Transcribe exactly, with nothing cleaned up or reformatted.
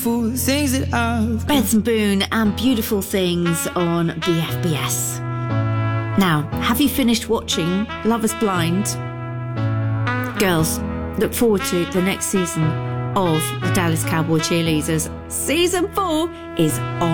beautiful things that I've... Benson Boone and Beautiful Things on B F B S. Now, have you finished watching Love is Blind? Girls, look forward to the next season of the Dallas Cowboy Cheerleaders. Season four is on.